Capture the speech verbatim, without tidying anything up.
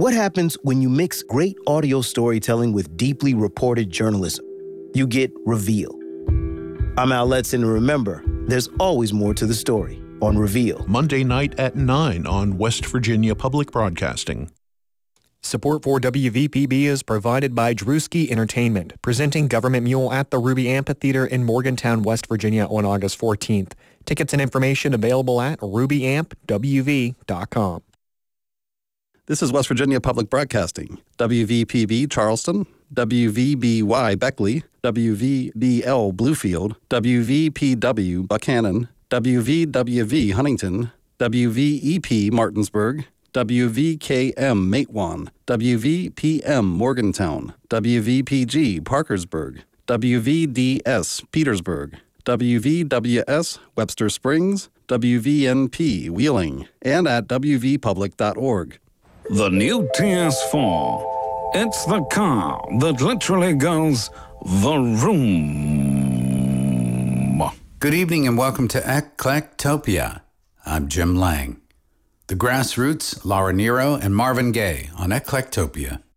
What happens when you mix great audio storytelling with deeply reported journalism? You get Reveal. I'm Al Letson, and remember, there's always more to the story on Reveal. Monday night at nine on West Virginia Public Broadcasting. Support for W V P B is provided by Drewski Entertainment, presenting Government Mule at the Ruby Amphitheater in Morgantown, West Virginia on August fourteenth. Tickets and information available at ruby amp w v dot com. This is West Virginia Public Broadcasting, W V P B Charleston, W V B Y Beckley, W V B L Bluefield, W V P W Buchanan, W V W V Huntington, W V E P Martinsburg, W V K M Matewan, W V P M Morgantown, W V P G Parkersburg, W V D S Petersburg, W V W S Webster Springs, W V N P Wheeling, and at w v public dot org. The new T S four. It's the car that literally goes the room. Good evening and welcome to Eclectopia. I'm Jim Lang. The Grassroots, Laura Nero, and Marvin Gaye on Eclectopia.